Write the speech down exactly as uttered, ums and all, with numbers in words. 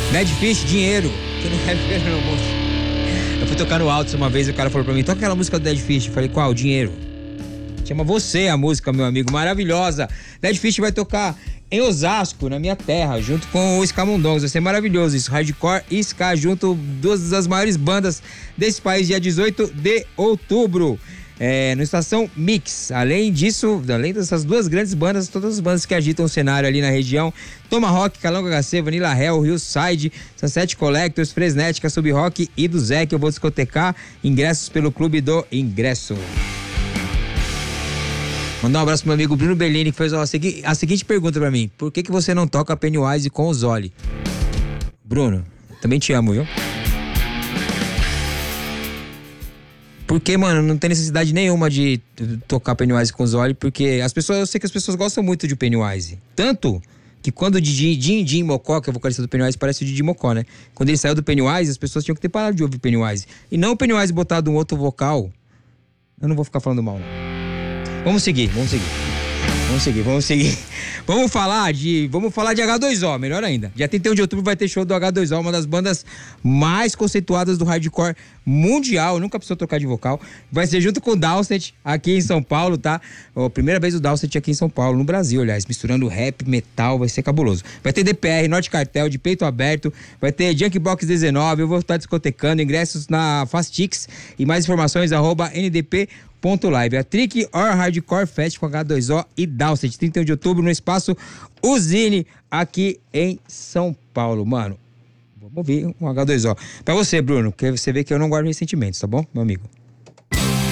Dead Fish, Dinheiro. Que não é dinheiro, não, moço. Eu fui tocar no alto uma vez e o cara falou pra mim, toca aquela música do Dead Fish. Eu falei, qual? Dinheiro. Chama Você a música, meu amigo, maravilhosa. Dead Fish vai tocar em Osasco, na minha terra, junto com o Scamundongos. Vai ser maravilhoso isso, hardcore e ska junto, duas das maiores bandas desse país, dia dezoito de outubro. É, no Estação Mix. Além disso, além dessas duas grandes bandas, todas as bandas que agitam o cenário ali na região, Tomahawk, Calango H C, Vanilla Hell, Hillside, Sunset Collectors, Fresnética, Sub Rock e do Zé, que eu vou discotecar. Ingressos pelo Clube do Ingresso. Mandar um abraço pro meu amigo Bruno Bellini, que fez a, segui- a seguinte pergunta pra mim: por que que você não toca Pennywise com o Zoli? Bruno, também te amo, viu? Porque, mano, não tem necessidade nenhuma de tocar Pennywise com o Zoli, porque as pessoas, eu sei que as pessoas gostam muito de Pennywise. Tanto que quando o Didi, Din Din Mocó, que é o vocalista do Pennywise, parece o Didi Mocó, né? Quando ele saiu do Pennywise, as pessoas tinham que ter parado de ouvir Pennywise. E não o Pennywise botado um outro vocal. Eu não vou ficar falando mal, não. Vamos seguir, vamos seguir. Vamos seguir, vamos seguir. Vamos falar de, vamos falar de H dois O, melhor ainda. Dia trinta e um de outubro vai ter show do H dois O, uma das bandas mais conceituadas do hardcore mundial. Nunca precisou trocar de vocal. Vai ser junto com o Dowsett aqui em São Paulo, tá? A primeira vez o Dowsett aqui em São Paulo, no Brasil, aliás, misturando rap, metal, vai ser cabuloso. Vai ter D P R, Norte Cartel, de peito aberto, vai ter Junkbox dezenove, eu vou estar discotecando, ingressos na Fastix e mais informações, arroba N D P ponto live. A Trick or Hardcore Fest com H dois O e Dowsett, trinta e um de outubro, no espaço Usine, aqui em São Paulo. Mano, vamos ouvir um H dois O. Pra você, Bruno, porque você vê que eu não guardo ressentimentos, tá bom, meu amigo?